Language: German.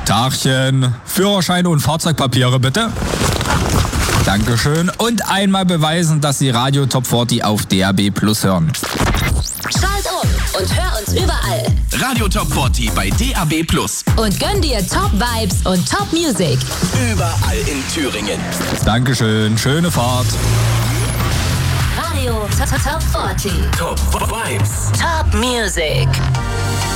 Tagchen. Führerscheine und Fahrzeugpapiere bitte. Dankeschön. Und einmal beweisen, dass Sie Radio Top 40 auf DAB Plus hören. Schalt um und hör uns überall. Radio Top 40 bei DAB Plus. Und gönn dir Top Vibes und Top Music. Überall in Thüringen. Dankeschön. Schöne Fahrt. Radio Top 40. Top Vibes. Top Music.